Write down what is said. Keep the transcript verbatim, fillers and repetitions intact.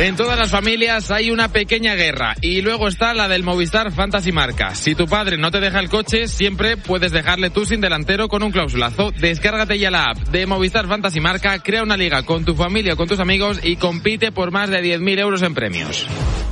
En todas las familias hay una pequeña guerra y luego está la del Movistar Fantasy Marca. Si tu padre no te deja el coche, siempre puedes dejarle tú sin delantero con un clausulazo. Descárgate ya la app de Movistar Fantasy Marca, crea una liga con tu familia o con tus amigos y compite por más de diez mil euros en premios.